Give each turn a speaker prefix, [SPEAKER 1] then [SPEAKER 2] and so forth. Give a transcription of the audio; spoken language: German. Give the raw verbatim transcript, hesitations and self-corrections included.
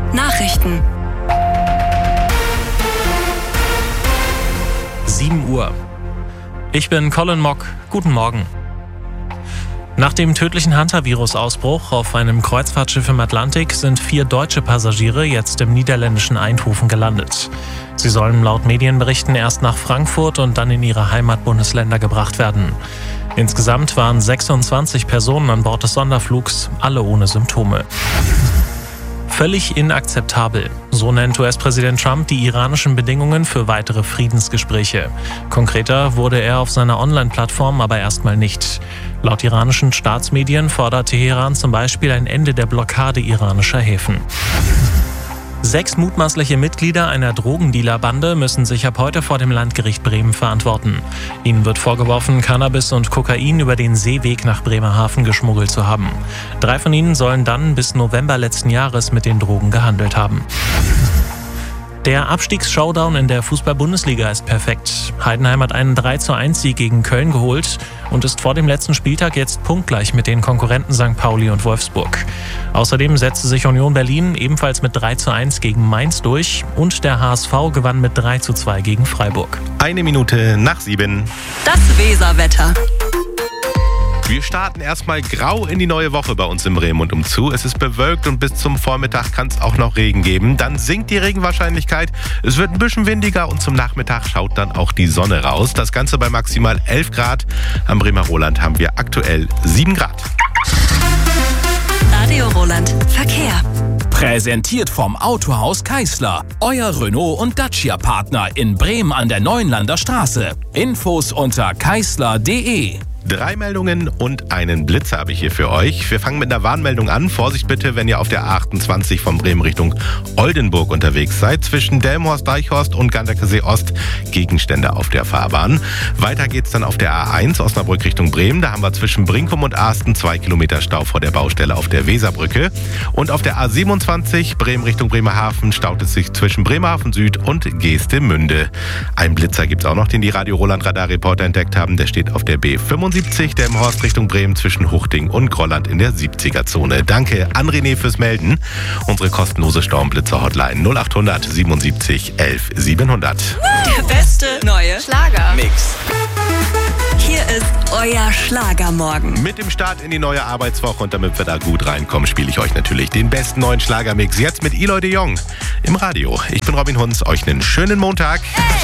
[SPEAKER 1] Nachrichten.
[SPEAKER 2] sieben Uhr. Ich bin Colin Mock. Guten Morgen. Nach dem tödlichen Hantavirus-Ausbruch auf einem Kreuzfahrtschiff im Atlantik sind vier deutsche Passagiere jetzt im niederländischen Eindhoven gelandet. Sie sollen laut Medienberichten erst nach Frankfurt und dann in ihre Heimatbundesländer gebracht werden. Insgesamt waren sechsundzwanzig Personen an Bord des Sonderflugs, alle ohne Symptome. Völlig inakzeptabel. So nennt U S-Präsident Trump die iranischen Bedingungen für weitere Friedensgespräche. Konkreter wurde er auf seiner Online-Plattform aber erstmal nicht. Laut iranischen Staatsmedien fordert Teheran zum Beispiel ein Ende der Blockade iranischer Häfen. Sechs mutmaßliche Mitglieder einer Drogendealerbande müssen sich ab heute vor dem Landgericht Bremen verantworten. Ihnen wird vorgeworfen, Cannabis und Kokain über den Seeweg nach Bremerhaven geschmuggelt zu haben. Drei von ihnen sollen dann bis November letzten Jahres mit den Drogen gehandelt haben. Der Abstiegs-Showdown in der Fußball-Bundesliga ist perfekt. Heidenheim hat einen drei zu eins Sieg gegen Köln geholt und ist vor dem letzten Spieltag jetzt punktgleich mit den Konkurrenten Sankt Pauli und Wolfsburg. Außerdem setzte sich Union Berlin ebenfalls mit drei zu eins gegen Mainz durch und der H S V gewann mit drei zu zwei gegen Freiburg.
[SPEAKER 3] Eine Minute nach sieben.
[SPEAKER 1] Das Weserwetter.
[SPEAKER 3] Wir starten erstmal grau in die neue Woche bei uns in Bremen und umzu. Es ist bewölkt und bis zum Vormittag kann es auch noch Regen geben. Dann sinkt die Regenwahrscheinlichkeit. Es wird ein bisschen windiger und zum Nachmittag schaut dann auch die Sonne raus. Das Ganze bei maximal elf Grad. Am Bremer Roland haben wir aktuell sieben Grad.
[SPEAKER 1] Radio Roland Verkehr.
[SPEAKER 4] Präsentiert vom Autohaus Keisler. Euer Renault- und Dacia-Partner in Bremen an der Neuenlander Straße. Infos unter keisler punkt de.
[SPEAKER 3] Drei Meldungen und einen Blitzer habe ich hier für euch. Wir fangen mit einer Warnmeldung an. Vorsicht bitte, wenn ihr auf der A achtundzwanzig von Bremen Richtung Oldenburg unterwegs seid. Zwischen Delmenhorst-Deichhorst und Ganderkesee Ost Gegenstände auf der Fahrbahn. Weiter geht's dann auf der A eins Osnabrück Richtung Bremen. Da haben wir zwischen Brinkum und Asten zwei Kilometer Stau vor der Baustelle auf der Weserbrücke. Und auf der A siebenundzwanzig Bremen Richtung Bremerhaven staut es sich zwischen Bremerhaven Süd und Geestemünde. Ein Blitzer gibt's auch noch, den die Radio Roland Radarreporter entdeckt haben. Der steht auf der B fünfundsiebzig. Delmenhorst Richtung Bremen zwischen Huchting und Grolland in der siebziger-Zone. Danke an René fürs Melden. Unsere kostenlose Stormblitzer-Hotline null acht hundert siebenundsiebzig elf siebenhundert.
[SPEAKER 1] Der beste neue
[SPEAKER 4] Schlager-Mix.
[SPEAKER 1] Hier ist euer Schlagermorgen.
[SPEAKER 3] Mit dem Start in die neue Arbeitswoche und damit wir da gut reinkommen, spiele ich euch natürlich den besten neuen Schlagermix jetzt mit Eloy de Jong im Radio. Ich bin Robin Hunz, euch einen schönen Montag.